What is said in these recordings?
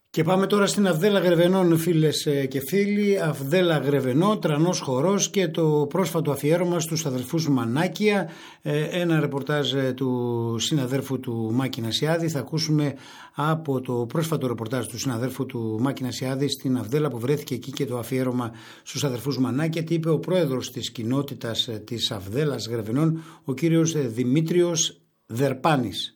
Και πάμε τώρα στην Αυδέλα Γρεβενών, φίλες και φίλοι. Αυδέλα Γρεβενό, τρανός χορός και το πρόσφατο αφιέρωμα στους αδελφούς Μανάκια. Ένα ρεπορτάζ του συναδέρφου του Μάκη Νασιάδη. Θα ακούσουμε από το πρόσφατο ρεπορτάζ του συναδέρφου του Μάκη Νασιάδη στην Αυδέλα, που βρέθηκε εκεί και το αφιέρωμα στους αδελφούς Μανάκια. Τι είπε ο πρόεδρος της κοινότητας της Αυδέλας Γρεβενών, ο κύριος Δημήτριος Δερπάνης.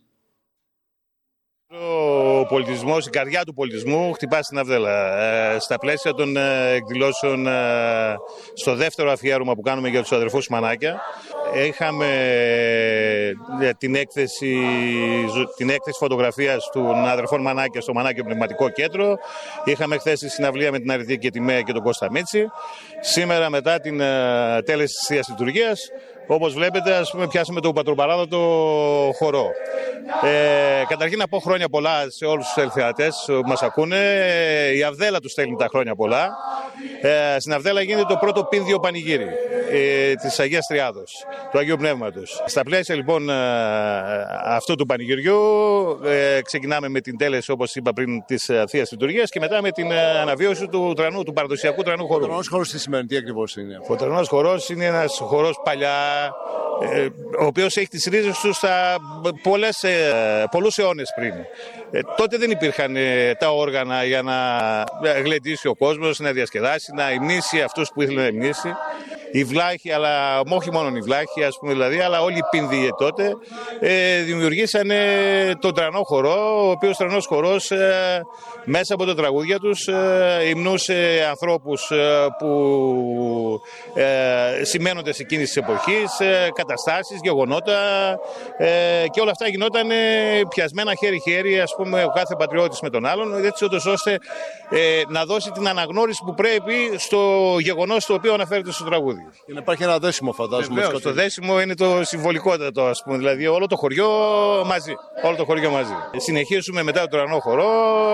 Ο πολιτισμός, η καρδιά του πολιτισμού χτυπά στην Αυδέλα. Στα πλαίσια των εκδηλώσεων, στο δεύτερο αφιέρωμα που κάνουμε για τους αδερφούς Μανάκια, είχαμε την έκθεση φωτογραφίας των αδερφών Μανάκια στο Μανάκιο Πνευματικό Κέντρο. Είχαμε χθες τη συναυλία με την Αρετή και τη ΜΕΑ και τον Κώστα Μίτσι. Σήμερα, μετά την τέλεση της Θείας Λειτουργίας, όπως βλέπετε, πιάσαμε το πατροπαράδοτο χορό. Καταρχήν να πω χρόνια πολλά σε όλους τους ελθεατές που μας ακούνε. Η Αυδέλα τους στέλνει τα χρόνια πολλά. Στην Αυδέλα γίνεται το πρώτο πίνδιο πανηγύρι της Αγίας Τριάδος, του Αγίου Πνεύματος. Στα πλαίσια λοιπόν αυτού του πανηγυριού ξεκινάμε με την τέλεση, όπως είπα πριν, της Θείας Λειτουργίας και μετά με την αναβίωση του τρανού, του παραδοσιακού τρανού χορού. Ο τρανός χορός τι σημαίνει, τι ακριβώς είναι? Ο τρανός χορός είναι ένας χορός παλιά, ο οποίος έχει τις ρίζες του στα πολλούς αιώνες πριν. Τότε δεν υπήρχαν τα όργανα για να γλεντήσει ο κόσμος, να διασκεδάσει, να υμνήσει αυτούς που ήθελε να υμνήσει. Οι βλάχοι, αλλά όχι μόνο οι βλάχοι, ας πούμε, δηλαδή, αλλά όλοι οι πίνδιοι τότε δημιουργήσανε τον τρανό χορό, ο οποίος τρανός χορός μέσα από τα τραγούδια τους υμνούσε ανθρώπους που σημαίνονται σε εκείνης της εποχής, καταστάσεις, γεγονότα, και όλα αυτά γινόταν πιασμένα χέρι-χέρι, ας πούμε, ο κάθε πατριώτης με τον άλλον, έτσι ώστε να δώσει την αναγνώριση που πρέπει στο γεγονός το οποίο αναφέρεται στο τραγούδι. Και να υπάρχει ένα δέσιμο, φαντάζομαι. Βεβαίως, το δέσιμο είναι το συμβολικότατο, ας πούμε, δηλαδή όλο το χωριό μαζί. Όλο το χωριό μαζί. Συνεχίσουμε μετά το τρανό χορό,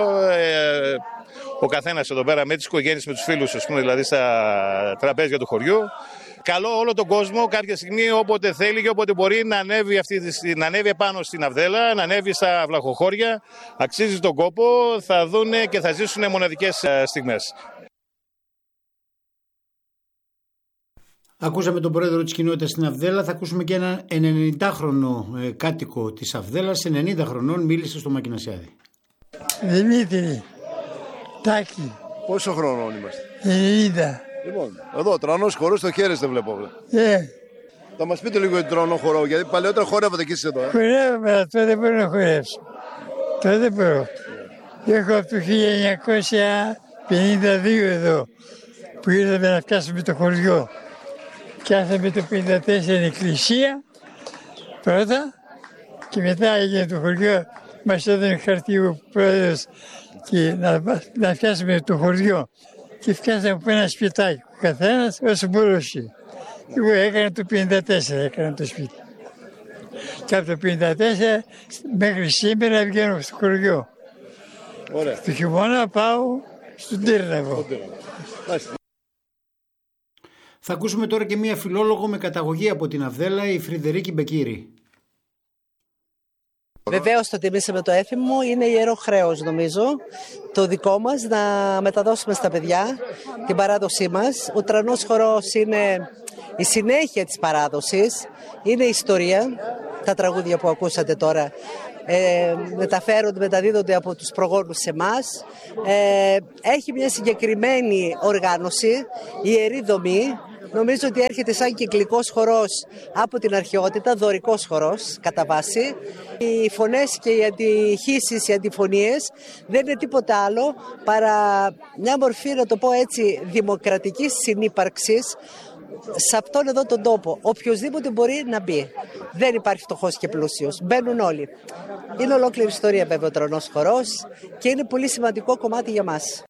ο καθένας εδώ πέρα με τις οικογένειες, με τους φίλους, ας πούμε, δηλαδή στα τραπέζια του χωριού. Καλό όλο τον κόσμο κάποια στιγμή, όποτε θέλει και όποτε μπορεί, να ανέβει επάνω στην Αυδέλα, να ανέβει στα βλαχοχώρια. Αξίζει τον κόπο, θα δούνε και θα ζήσουν μοναδικές στιγμές. Ακούσαμε τον πρόεδρο της κοινότητας στην Αυδέλα. Θα ακούσουμε και έναν 90χρονο κάτοικο της Αυδέλας. 90 χρονών μίλησε στο Μάκη Νασιάδη. Δημήτρη Τάκη. Πόσο χρονών είμαστε? 90. Λοιπόν, εδώ τρανός χορός το χαίρεστε, βλέπω. Θα μας πείτε λίγο για τον τρανό χορό, γιατί παλαιότερα χορεύατε κι εσείς εδώ. Χορεύαμε, αλλά τώρα δεν μπορώ να χορεύσω. Τώρα δεν μπορώ. Έχω από το 1952 εδώ, που ήρθαμε να φτιάσουμε το χωριό. Φτιάσαμε το 1954 την εκκλησία πρώτα και μετά έγινε το χωριό. Μας έδωσε χαρτί ο πρόεδρος και να φτιάσουμε το χωριό. Και φτιάσαμε από ένα σπιτάκι ο καθένας όσο μπορούσε. Εγώ έκανα το 1954, έκανα το σπίτι. Και από το 1954 μέχρι σήμερα βγαίνω στο χωριό. Ωραία. Το χειμώνα πάω στον Τύρναβο. Θα ακούσουμε τώρα και μία φιλόλογο με καταγωγή από την Αυδέλα, η Φρυδερίκη Μπεκύρη. Βεβαίως το τιμήσαμε το έθιμο, είναι ιερό χρέος νομίζω το δικό μας να μεταδώσουμε στα παιδιά την παράδοσή μας. Ο τρανός χορός είναι η συνέχεια της παράδοσης, είναι ιστορία, τα τραγούδια που ακούσατε τώρα μεταφέρονται, μεταδίδονται από τους προγόνους σε εμάς. Έχει μια συγκεκριμένη οργάνωση, ιερή δομή. Νομίζω ότι έρχεται σαν κυκλικός χορός από την αρχαιότητα, δωρικός χορός κατά βάση. Οι φωνές και οι αντιχήσεις, οι αντιφωνίες δεν είναι τίποτα άλλο παρά μια μορφή, να το πω έτσι, δημοκρατικής συνύπαρξης σε αυτόν εδώ τον τόπο. Οποιοςδήποτε μπορεί να μπει. Δεν υπάρχει φτωχός και πλούσιος. Μπαίνουν όλοι. Είναι ολόκληρη ιστορία βέβαια ο τρανός χορός και είναι πολύ σημαντικό κομμάτι για μας.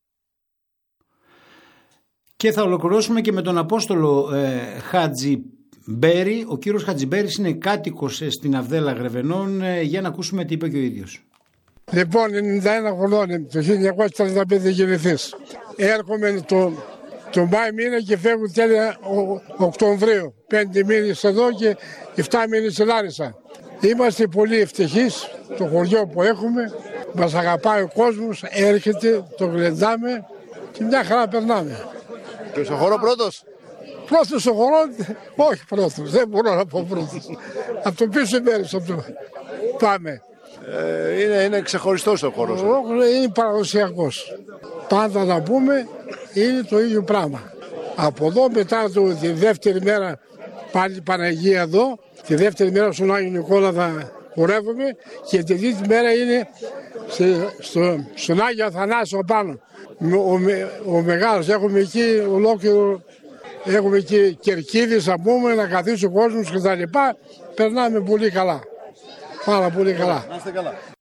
Και θα ολοκληρώσουμε και με τον Απόστολο Χατζιμπέρη. Ο κύριος Χατζιμπέρης είναι κάτοικος στην Αυδέλα Γρεβενών. Για να ακούσουμε τι είπε και ο ίδιος. Λοιπόν, 91 χρονών, το 1945 γεννηθείς. Έρχομαι το Μάη μήνα και φεύγω τέλεια Οκτωβρίου. 5 μήνες εδώ και 7 μήνες στη Λάρισα. Είμαστε πολύ ευτυχείς το χωριό που έχουμε. Μας αγαπάει ο κόσμος, έρχεται, το γλεντάμε και μια χαρά περνάμε. Και στο χώρο πρώτος. Πρώτος στο χώρο, όχι πρώτος, δεν μπορώ να πω πρώτος. Από το πίσω μέρος πάμε. Είναι ξεχωριστός ο χώρος. Είναι παραδοσιακός. Πάντα να πούμε, είναι το ίδιο πράγμα. Από εδώ μετά τη δεύτερη μέρα πάλι Παναγία εδώ, τη δεύτερη μέρα στον Άγιο Νικόλα θα χορεύουμε και τη τρίτη μέρα είναι στον Άγιο Αθανάσιο πάνω. Ο μεγάλος, έχουμε εκεί ολόκληρο, έχουμε εκεί κερκίδες να πούμε, να καθίσει ο κόσμος και τα λοιπά, περνάμε πολύ καλά. Πάρα πολύ καλά. Να είστε καλά.